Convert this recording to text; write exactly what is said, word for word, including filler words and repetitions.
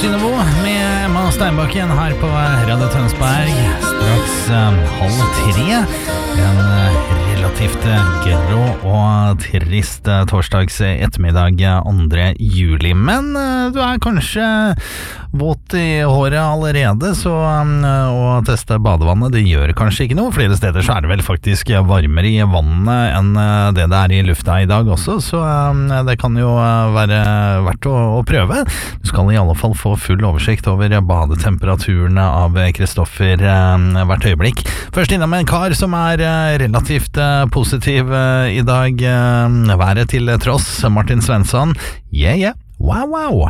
Synnøve med Emma Steinbakken her på Radio Tønsberg. Straks um, halv tre. En uh, relativt grå og trist uh, torsdags ettermiddag andre juli. Men uh, du er kanskje våt i håret allerede, så um, å teste badevannet, det gjør kanskje ikke noe. Flere steder så er det vel faktisk varmere i vannet enn uh, det det er i lufta i dag også, så um, det kan jo uh, være verdt å, å prøve. Du skal i alle fall få full oversikt over badetemperaturene av Kristoffer uh, hvert øyeblikk. Først innom en kar som er uh, relativt uh, positiv uh, i dag, uh, været til tross, Martin Svensson. Yeah, yeah, wow, wow.